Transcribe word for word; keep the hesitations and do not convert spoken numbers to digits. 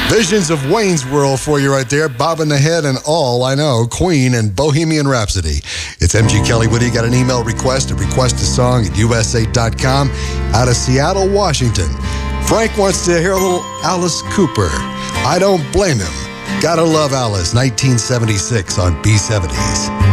Visions of Wayne's World for you right there. Bobbing the Head and All I Know, Queen and Bohemian Rhapsody. It's M G Kelly Woody. Got an email request at request a song at U S A dot com out of Seattle, Washington. Frank wants to hear a little Alice Cooper. I don't blame him. Gotta love Alice, nineteen seventy-six on B seventies.